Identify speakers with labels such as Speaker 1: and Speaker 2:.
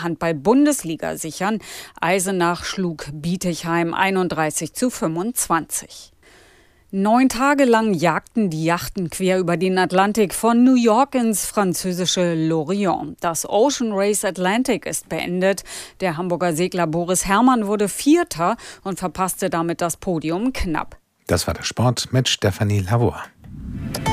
Speaker 1: Handball-Bundesliga sichern. Eisenach schlug Bietigheim 31:25. 9 Tage lang jagten die Yachten quer über den Atlantik von New York ins französische Lorient. Das Ocean Race Atlantic ist beendet. Der Hamburger Segler Boris Herrmann wurde Vierter und verpasste damit das Podium knapp.
Speaker 2: Das war der Sport mit Stefanie Lavoie.